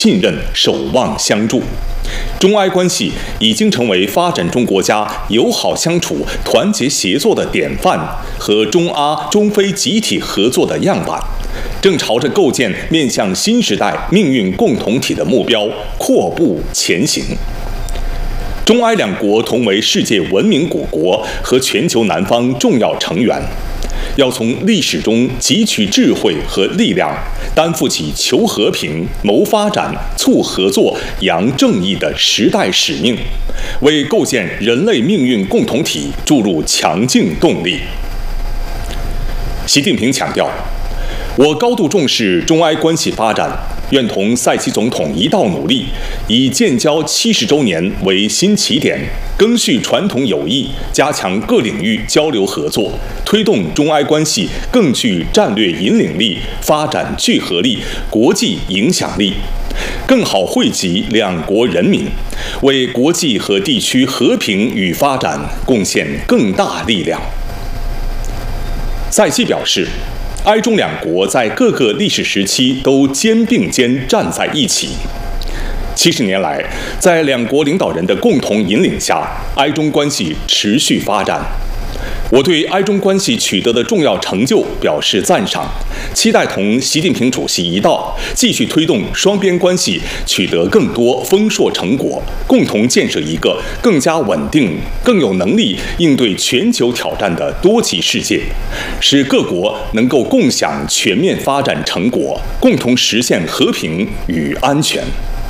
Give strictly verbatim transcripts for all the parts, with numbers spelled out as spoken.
信任守望相助。中埃关系已经成为发展中国家友好相处、团结协作的典范和中阿、中非集体合作的样板，正朝着构建面向新时代命运共同体的目标阔步前行。中埃两国同为世界文明古国和全球南方重要成员，要从历史中汲取智慧和力量，担负起求和平、谋发展、促合作、扬正义的时代使命，为构建人类命运共同体注入强劲动力。习近平强调，我高度重视中埃关系发展，愿同塞西总统一道努力，以建交七十周年为新起点，赓续传统友谊，加强各领域交流合作，推动中埃关系更具战略引领力、发展聚合力、国际影响力，更好惠及两国人民，为国际和地区和平与发展贡献更大力量。塞西表示，埃中两国在各个历史时期都肩并肩站在一起。七十年来，在两国领导人的共同引领下，埃中关系持续发展。我对埃中关系取得的重要成就表示赞赏，期待同习近平主席一道，继续推动双边关系取得更多丰硕成果，共同建设一个更加稳定、更有能力应对全球挑战的多极世界，使各国能够共享全面发展成果，共同实现和平与安全。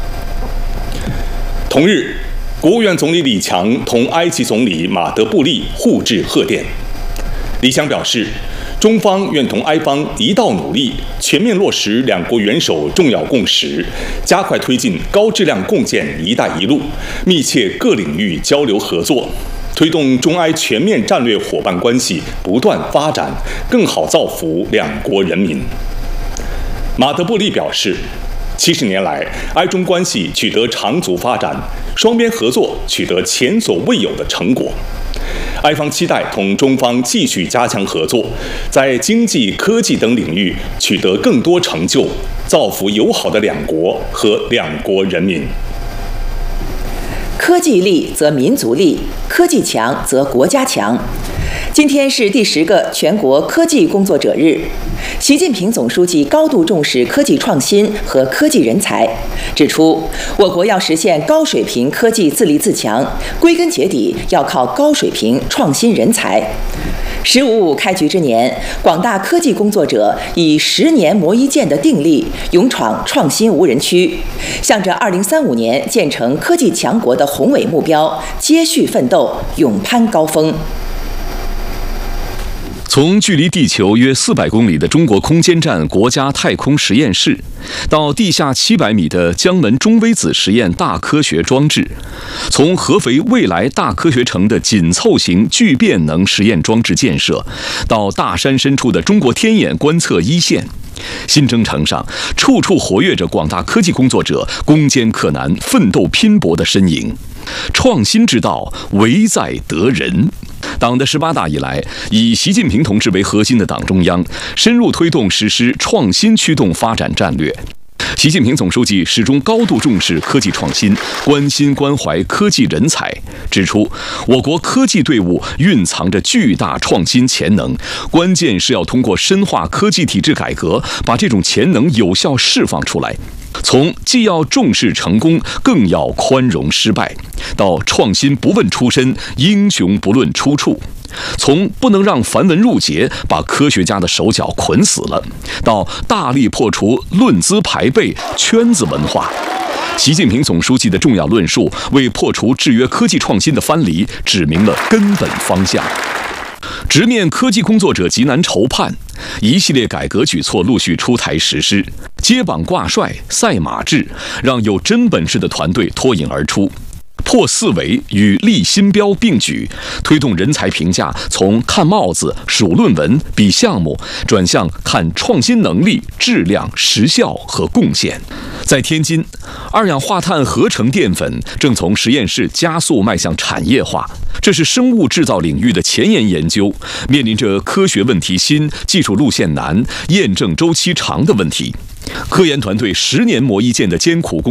同日，国务院总理李强同埃及总理马德布利互致贺电。李强表示，中方愿同埃方一道努力，全面落实两国元首重要共识，加快推进高质量共建“一带一路”，密切各领域交流合作，推动中埃全面战略伙伴关系不断发展，更好造福两国人民。马德布利表示，七十年来，埃中关系取得长足发展，双边合作取得前所未有的成果。埃方期待同中方继续加强合作，在经济、科技等领域取得更多成就，造福友好的两国和两国人民。 科技力则民族力，科技强则国家强。今天是第十个全国科技工作者日，习近平总书记高度重视科技创新和科技人才，指出，我国要实现高水平科技自立自强，归根结底要靠高水平创新人才。十五五开局之年，广大科技工作者以十年磨一剑的定力，勇闯创新无人区，向着二零三五年建成科技强国的宏伟目标接续奋斗，勇攀高峰。 从距离地球约四百公里的中国空间站国家太空实验室，到地下七百米的江门中微子实验大科学装置，从合肥未来大科学城的紧凑型聚变能实验装置建设，到大山深处的中国天眼观测一线，新征程上处处活跃着广大科技工作者攻坚克难、奋斗拼搏的身影。创新之道，唯在得人。党的十八大以来，以习近平同志为核心的党中央深入推动实施创新驱动发展战略。习近平总书记始终高度重视科技创新，关心关怀科技人才，指出我国科技队伍蕴藏着巨大创新潜能，关键是要通过深化科技体制改革，把这种潜能有效释放出来。从既要重视成功，更要宽容失败，到创新不问出身，英雄不论出处；从不能让繁文缛节把科学家的手脚捆死了，到大力破除论资排辈、圈子文化。习近平总书记的重要论述，为破除制约科技创新的藩篱指明了根本方向。直面科技工作者急难愁盼，一系列改革举措陆续出台实施，接榜挂帅、赛马制，让有真本事的团队脱颖而出。破四维与立新标并举，推动人才评价从看帽子、数论文、比项目，转向看创新能力、质量、实效和贡献。在天津，二氧化碳合成淀粉正从实验室加速迈向产业化，这是生物制造领域的前沿研究，面临着科学问题新、技术路线难、验证周期长的问题。 科研团队十年磨一剑的艰苦工